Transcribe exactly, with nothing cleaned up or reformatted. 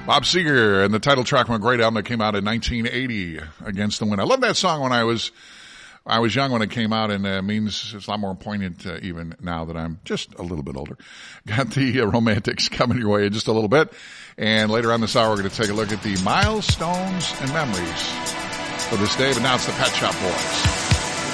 Bob Seger and the title track from a great album that came out in nineteen eighty, Against the Wind. I loved that song when I was I was young when it came out, and it uh, means it's a lot more poignant uh, even now that I'm just a little bit older. Got the uh, Romantics coming your way in just a little bit. And later on this hour, we're going to take a look at the milestones and memories for this day. But now it's the Pet Shop Boys.